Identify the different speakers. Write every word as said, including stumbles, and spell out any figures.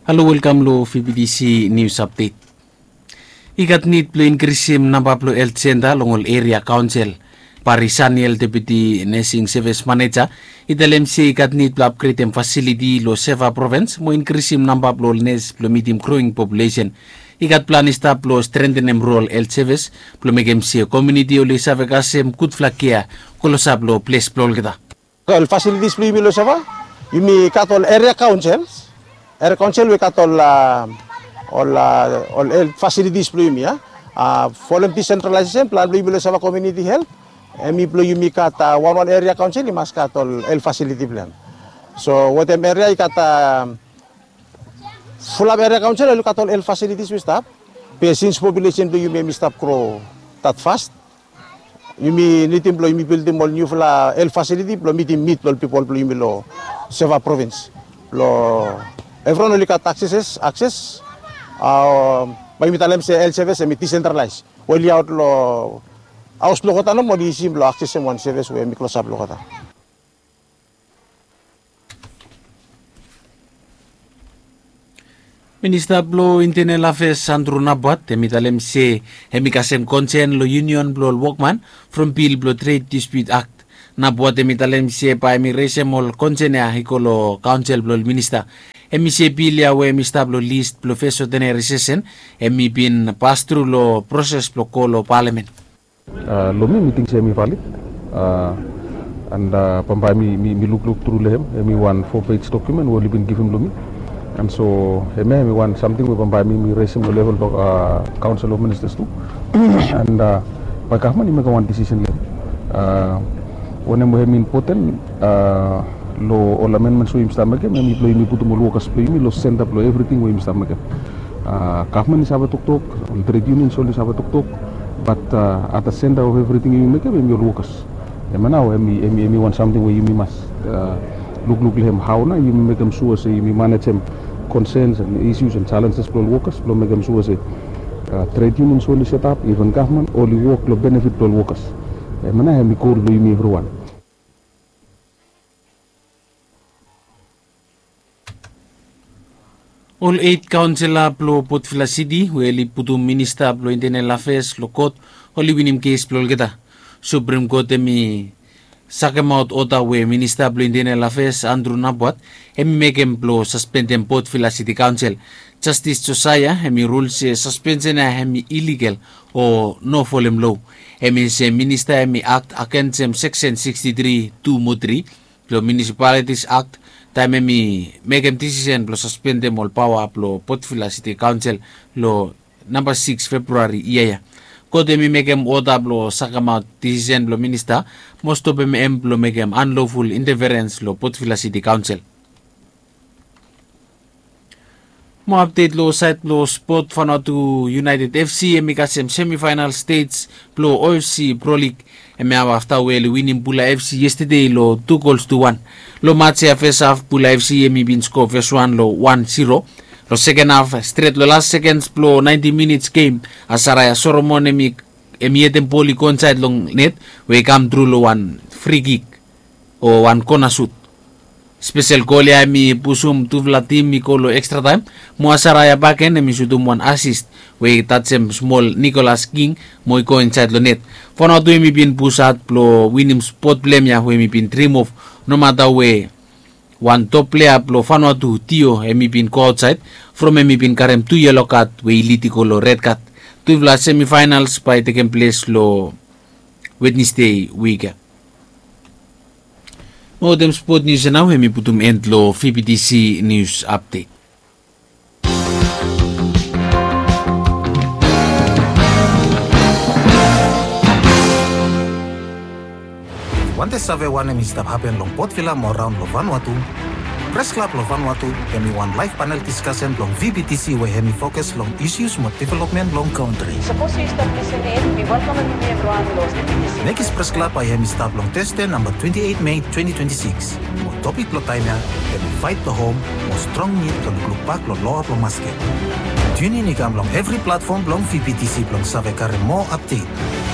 Speaker 1: Hello, welcome to V B D C News Update. Ikat nit plo increasim namba plo health center longol area council. Parisaniel Deputy Nursing Service Manager idalem si ikat nit plo upgrade em facility lo Seva province mo increasim namba plo nes plo meeting growing population. Ikat planista plo strengthen em rural health service plo megem si community oli savekasem kut flakia kolosab lo place plo kita.
Speaker 2: Well, facilities plo yumi lo Seva yumi katol area councils. Area council we katol uh, all uh, all health facilities plo yumi ya. Uh, following decentralization plan plo yumi lo Seva community health. Emi plo yumi kata one one area council imas katol health facility plan. So what em area kata full area council alu katol health facilities we stop. Since population plo yumi stop grow that fast. Yumi nitim plo yumi build all new fla health facility plo meeting meet all people plo yumi lo Seva province. Plo everyone only got access access. Uh, may mitalem se health service emi decentralized. Wali out lo aus lo kota no mo di sim lo access em one service we emi close up lo kota.
Speaker 1: Minister plo Internal Affairs Andrew Nabuat emitalem se emikasem concern lo union plo workman from bill plo Trade Dispute Act. Nabuat emitalem se pa immigration mol concern ya hikolo council plo minister. Emi se bill ya we emistablo list plo feso tene recession emi bin pass through lo process plo kolo parliament.
Speaker 3: Uh, lomi meeting semi valid uh, and uh, pampai mi, mi, mi look look through lehem emi one four page document we been given lomi and so emi emi one something we pampai mi mi raise mo level of uh, council of ministers too and uh, by government make one decision level uh, when emi emi important uh, lo all amendments we must make emi plo emi putu mo lokas plo emi lo send up lo everything we must make uh, government is aba tok tok trade union so is aba tok tok. But uh, at the center of everything you make, you workers. And now, you want something where you must uh, look look them how now you make them sure say you manage them concerns and issues and challenges for workers. You make them sure say uh, trade unions only set up, even government only work to benefit for workers. And now you call you everyone.
Speaker 1: All eight councilor plo Potfila City weli putum minister plo Internal Affairs lo court holi winim case plo kita. Supreme Court emi sakemaut ota we minister plo Internal Affairs Andrew Nabuat emi mekem plo suspendem Potfila City Council. Justice Josiah emi rules se suspension emi illegal o no folem law. Emi se minister emi act against section sixty-three two mo three plo Municipalities Act. Time mi mekem decision plo suspende mol power plo Potfila City Council lo number six February iya. Kode mi mekem order plo sakama decision plo minister most of em em plo mekem unlawful interference lo Potfila City Council. Mo update lo site plo sport Vanuatu United F C emikasem semi-final stage plo O F C Pro League. Emi after well winning Pula F C yesterday lo two goals to one. Lo match ya first half Pula F C emi bin score first one lo one zero. Lo second half straight lo last seconds plo ninety minutes game asaraya Solomon emi emi etem poli conside long net we come through lo one free kick o one corner shoot. Special goal ya emi pusum tuvla team mi kolo extra time. Mo asaraya backen emi sudum one assist we touch him small Nicholas King mo iko inside lo net. Vanuatu emi bin pusat plo winim spot blame ya we emi bin dream of no matter we one top player plo Vanuatu Tio emi bin go outside from emi bin karem two yellow card we ilitiko lo red card. Tuvla semi-finals by taking place lo Wednesday week. Modem sport news now emi putum end lo V B D C news update.
Speaker 4: Want to survey one emi stop happen long Potfila mo round lo Vanuatu. Press Club lo Vanuatu emi one live panel discussion long V B T C where emi focus long issues mo development long country.
Speaker 5: Suppose you stop listening, we welcome everyone lo V B T C.
Speaker 4: Next Press Club ay emi stop long teste number twenty-eighth May twenty twenty-six. Mo topic lo time emi fight to home mo strong need to look back lo law lo masket. Tune in ikam long every platform long V B T C long survey kare mo update.